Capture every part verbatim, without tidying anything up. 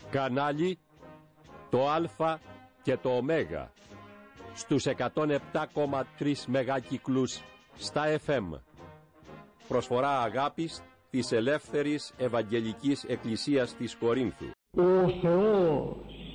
Κανάλι το Α και το Ω στους εκατόν επτά κόμμα τρία μεγάκυκλους στα εφ εμ. Προσφορά αγάπης της Ελεύθερης Ευαγγελικής Εκκλησίας της Κορίνθου. Ο Θεός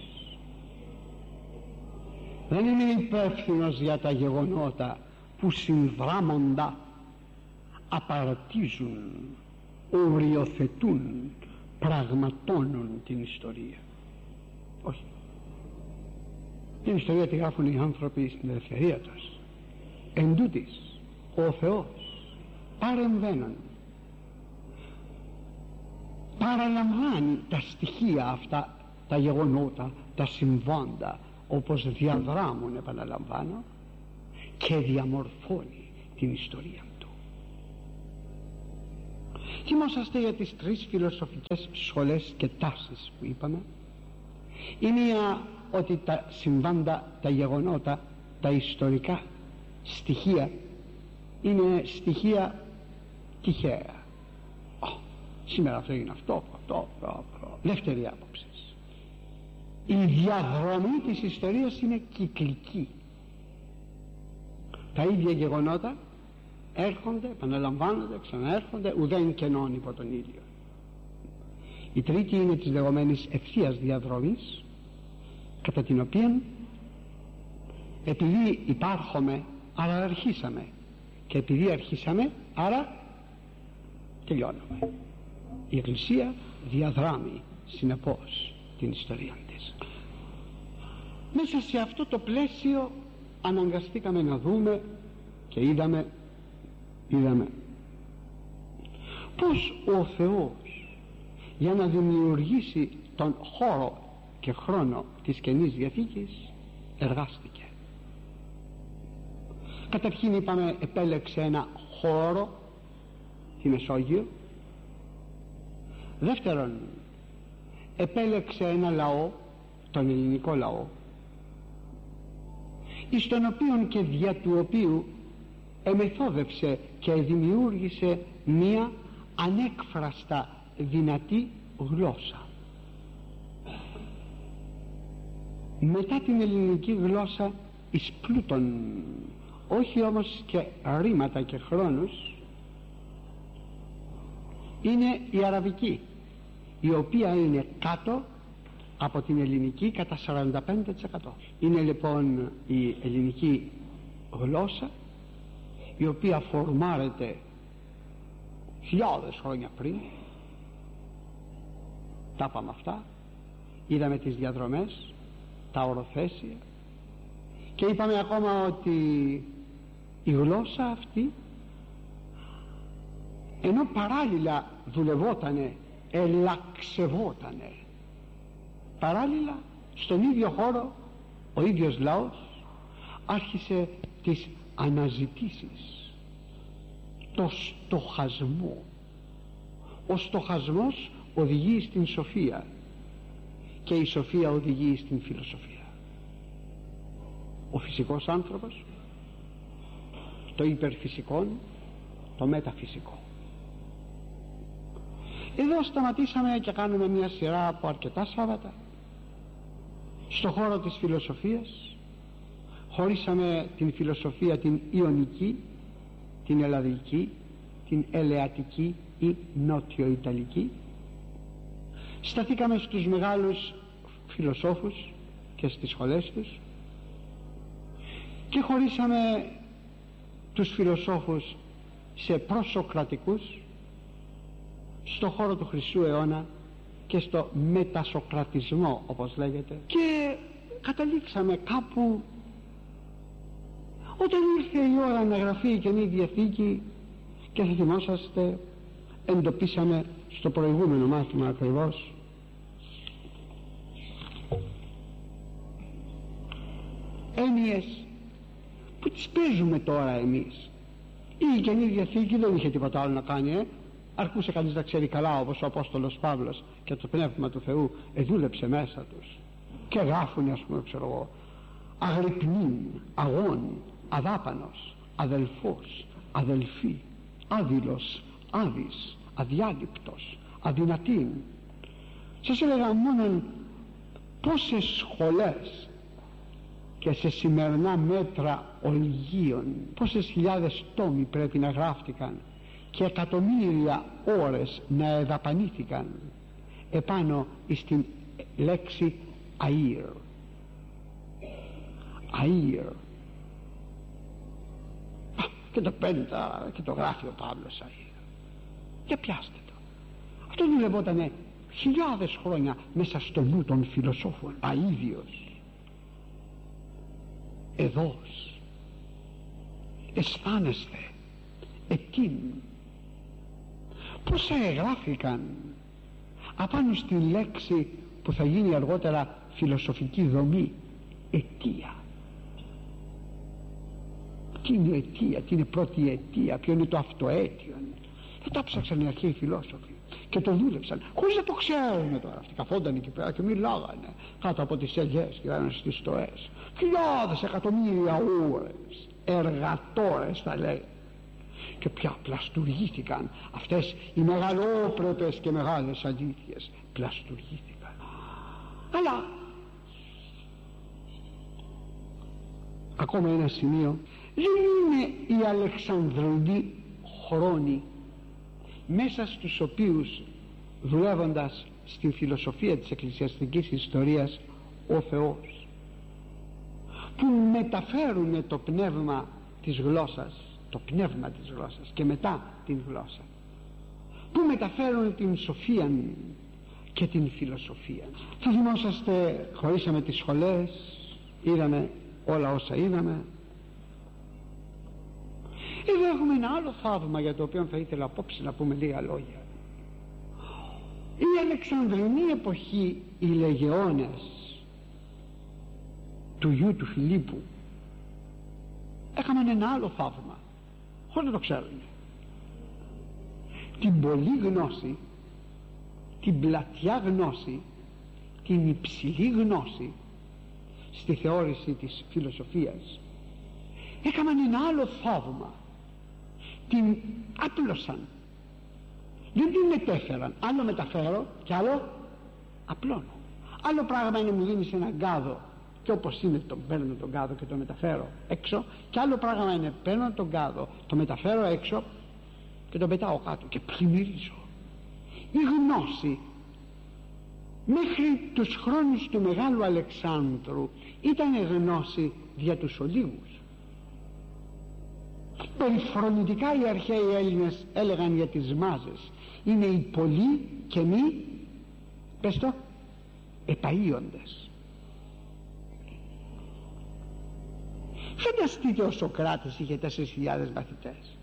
δεν είναι υπεύθυνος για τα γεγονότα που συνδράμοντα απαρατίζουν, οριοθετούν, πραγματώνουν την ιστορία. Όχι. Την ιστορία τη γράφουν οι άνθρωποι στην ελευθερία τους. Εν τούτοις, ο Θεός παρεμβαίνουν, παραλαμβάνει τα στοιχεία αυτά, τα γεγονότα, τα συμβάντα, όπως διαδράμουν, επαναλαμβάνω, και διαμορφώνει την ιστορία του. Θυμόσαστε για τις τρεις φιλοσοφικές σχολές και τάσεις που είπαμε. Η μία, ότι τα συμβάντα, τα γεγονότα, τα ιστορικά στοιχεία είναι στοιχεία τυχαία. Oh, σήμερα αυτό είναι αυτό, αυτό, αυτό, αυτό. Δεύτερη άποψη. Η διαδρομή της ιστορίας είναι κυκλική. Τα ίδια γεγονότα έρχονται, επαναλαμβάνονται, ξαναέρχονται, ουδέν κενών υπό τον ήλιο. Η τρίτη είναι της λεγόμενης ευθείας διαδρομής, κατά την οποία επειδή υπάρχουμε, άρα αρχίσαμε, και επειδή αρχίσαμε, άρα τελειώνουμε. Η Εκκλησία διαδράμει συνεπώς την ιστορία της. Μέσα σε αυτό το πλαίσιο αναγκαστήκαμε να δούμε και είδαμε είδαμε πως ο Θεός, για να δημιουργήσει τον χώρο και χρόνο της Καινής Διαθήκης, εργάστηκε. Καταρχήν είπαμε, επέλεξε ένα χώρο, τη Μεσόγειο. Δεύτερον, επέλεξε ένα λαό, τον ελληνικό λαό, εις τον οποίον και δια του οποίου εμεθόδευσε και δημιούργησε μία ανέκφραστα δυνατή γλώσσα. Μετά την ελληνική γλώσσα εις πλούτον, όχι όμως και ρήματα και χρόνους, είναι η αραβική, η οποία είναι κάτω από την ελληνική κατά σαράντα πέντε τοις εκατό. Είναι λοιπόν η ελληνική γλώσσα, η οποία φορμάρεται χιλιάδες χρόνια πριν. Τα είπαμε αυτά, είδαμε τις διαδρομές, τα οροθέσια, και είπαμε ακόμα ότι η γλώσσα αυτή, ενώ παράλληλα δουλευότανε, ελαξευότανε, παράλληλα στον ίδιο χώρο ο ίδιος λαός άρχισε τις αναζητήσεις, το στοχασμό. Ο στοχασμός οδηγεί στην σοφία και η σοφία οδηγεί στην φιλοσοφία. Ο φυσικός άνθρωπος, το υπερφυσικό, το μεταφυσικό. Εδώ σταματήσαμε και κάνουμε μια σειρά από αρκετά Σάββατα στο χώρο της φιλοσοφίας. Χωρίσαμε την φιλοσοφία την Ιωνική, την Ελλαδική, την Ελεατική ή Νότιο-Ιταλική. Σταθήκαμε στους μεγάλους φιλοσόφους και στις σχολές τους και χωρίσαμε τους φιλοσόφους σε προσοκρατικούς, στο χώρο του Χρυσού αιώνα και στο μετασοκρατισμό, όπως λέγεται, και καταλήξαμε κάπου όταν ήρθε η ώρα να γραφεί η Καινή Διαθήκη. Και θα θυμόσαστε, εντοπίσαμε στο προηγούμενο μάθημα ακριβώς έννοιες που τις παίζουμε τώρα εμείς. Η Καινή Διαθήκη δεν είχε τίποτα άλλο να κάνει, ε? Αρκούσε κανείς να ξέρει καλά, όπως ο Απόστολος Παύλος και το Πνεύμα του Θεού εδούλεψε μέσα τους και γράφουν, ας πούμε, ξέρω εγώ, αγρυπνήν, αγών, αδάπανος, αδελφός, αδελφή, άδειλος, άδης, αδιάλειπτος, αδυνατήν. Σας έλεγα μόνον πόσες σχολές και σε σημερινά μέτρα ολιγίων, πόσες χιλιάδες τόμοι πρέπει να γράφτηκαν και εκατομμύρια ώρες να εδαπανήθηκαν επάνω στην λέξη αΐρ. Αΐρ. Και το παίρνει και το γράφει ο Παύλος αΐρ. Και πιάστε το. Αυτό δουλευότανε χιλιάδες χρόνια μέσα στο νου των φιλοσόφων. Αΐδιος, εδώς, αισθάνεστε, ετήν. Πόσα εγγράφηκαν απάνω στη λέξη που θα γίνει αργότερα φιλοσοφική δομή, αιτία. Τι είναι η αιτία, τι είναι η πρώτη αιτία, ποιο είναι το αυτοαίτιον. Θα τα ψάξαν οι αρχαίοι φιλόσοφοι και το δούλεψαν χωρίς να το ξέρουν τώρα. Αυτοί καθόνταν εκεί πέρα και μιλάγανε κάτω από τις ελιές και ήταν στις στοές χιλιάδες εκατομμύρια ώρες, εργατόρες θα λέει, και πια πλαστουργήθηκαν αυτές οι μεγαλόπρεπες και μεγάλες αλήθειες, πλαστουργήθηκαν. Αλλά ακόμα ένα σημείο, δεν είναι οι Αλεξανδρινοί χρόνοι μέσα στους οποίους, δουλεύοντας στη φιλοσοφία της εκκλησιαστικής ιστορίας, ο Θεός, που μεταφέρουν το πνεύμα της γλώσσας, το πνεύμα της γλώσσας και μετά την γλώσσα, που μεταφέρουν την σοφία και την φιλοσοφία. Θα θυμόσαστε, χωρίσαμε τις σχολές, είδαμε όλα όσα είδαμε. Εδώ έχουμε ένα άλλο θαύμα για το οποίο θα ήθελα απόψε να πούμε λίγα λόγια. Η Αλεξανδρινή εποχή, οι λεγεώνες του γιου του Φιλίππου έκαναν ένα άλλο θαύμα χωρίς να το ξέρουν. Την πολλή γνώση, την πλατιά γνώση, την υψηλή γνώση στη θεώρηση της φιλοσοφίας, έκαναν ένα άλλο θαύμα. Την άπλωσαν, δεν την μετέφεραν. Άλλο μεταφέρω και άλλο απλώνω. Άλλο πράγμα είναι μου γίνει σε έναν κάδο και όπως είναι τον παίρνω τον κάδο και το μεταφέρω έξω, και άλλο πράγμα είναι παίρνω τον κάδο, το μεταφέρω έξω και το πετάω κάτω και πλημμυρίζω. Η γνώση μέχρι τους χρόνους του Μεγάλου Αλεξάνδρου ήταν γνώση δια τους ολίγους. Περιφρονητικά οι αρχαίοι Έλληνες έλεγαν για τις μάζες, είναι οι πολλοί και μη, πες το, επαΐοντες. Φανταστείτε ο Σωκράτης είχε τέσσερις χιλιάδες μαθητές.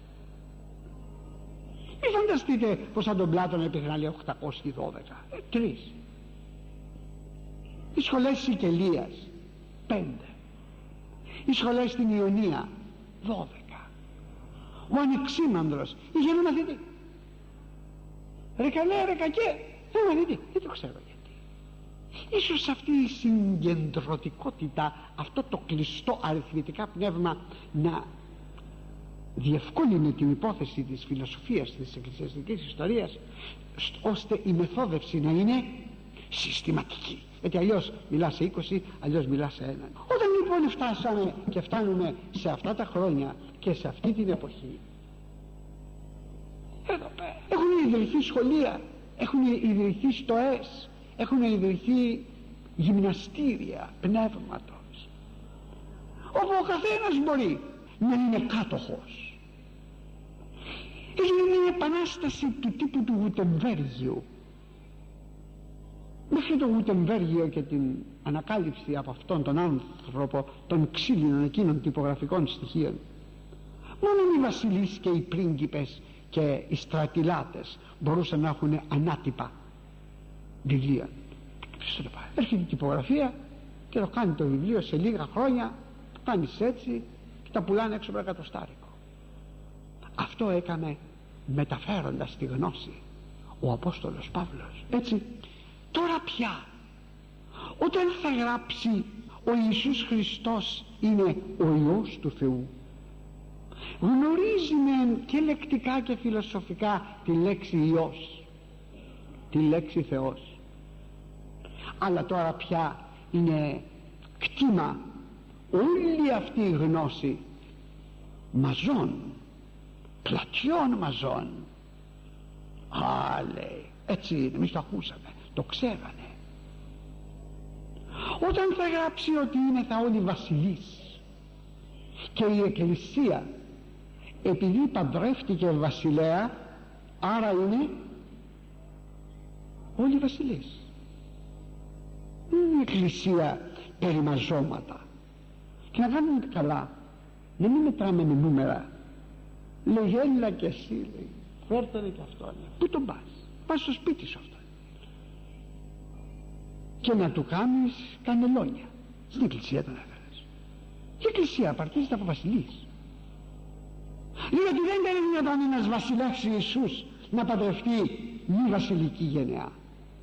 Ή φανταστείτε πως αν τον Πλάτωνα υπήρχαν άλλοι οκτακόσιοι δώδεκα, ε, τρεις. Οι σχολές της Σικελίας, πέντε. Οι σχολές στην Ιωνία, δώδεκα. Ο Ανεξίμανδρος είχε ένα μαθητή. Ρε καλέ, ρε κακέ, ένα μαθητή. Δεν το ξέρω γιατί. Ίσως αυτή η συγκεντρωτικότητα, αυτό το κλειστό αριθμητικά πνεύμα να διευκόλυνε την υπόθεση της φιλοσοφίας της εκκλησιαστικής ιστορίας, ώστε η μεθόδευση να είναι συστηματική. Γιατί αλλιώς μιλά σε είκοσι, αλλιώς μιλά σε έναν. Όταν λοιπόν φτάσαμε και φτάνουμε σε αυτά τα χρόνια και σε αυτή την εποχή, εδώ πέρα έχουν ιδρυθεί σχολεία, έχουν ιδρυθεί στοές, έχουν ιδρυθεί γυμναστήρια πνεύματος, όπου ο καθένας μπορεί να είναι κάτοχος. Είναι μια επανάσταση του τύπου του Γουτεμβέργιου. Μέχρι το Γουτεμβέργιο και την ανακάλυψη από αυτόν τον άνθρωπο των ξύλινων εκείνων τυπογραφικών στοιχείων, μόνο οι βασιλείς και οι πρίγκιπες και οι στρατιλάτες μπορούσαν να έχουν ανάτυπα βιβλία. Έρχεται η τυπογραφία και το κάνει το βιβλίο σε λίγα χρόνια, το κάνεις έτσι και τα πουλάνε έξω από ένα εκατοστάρικο. Αυτό έκανε μεταφέροντας τη γνώση ο Απόστολος Παύλος. Έτσι τώρα πια όταν θα γράψει ο Ιησούς Χριστός είναι ο Υιός του Θεού, γνωρίζει μεν και λεκτικά και φιλοσοφικά τη λέξη Υιός, τη λέξη Θεός, αλλά τώρα πια είναι κτήμα όλη αυτή η γνώση μαζών, πλατιών μαζών. Α, λέει, έτσι είναι, εμείς το ακούσαμε, το ξέρανε. Όταν θα γράψει ότι είναι θα όλοι βασιλείς και η Εκκλησία επειδή παντρεύτηκε βασιλέα, άρα είναι όλοι βασιλείς. Δεν είναι η Εκκλησία περιμαζώματα. Και να κάνουμε καλά, να μην μετράμε με νούμερα. Λέει, έλα και εσύ, λέει, φέρτανε και αυτό, λέει. Πού τον πας? Πας στο σπίτι σου αυτό. Και να του κάνεις κανελόνια. Στην Εκκλησία τον έφερες. Η Εκκλησία απαρτίζεται από βασιλείς. Λέει ότι δεν ήταν δυνατόν ένας βασιλεύς Ιησούς να παντρευτεί μη βασιλική γενεά.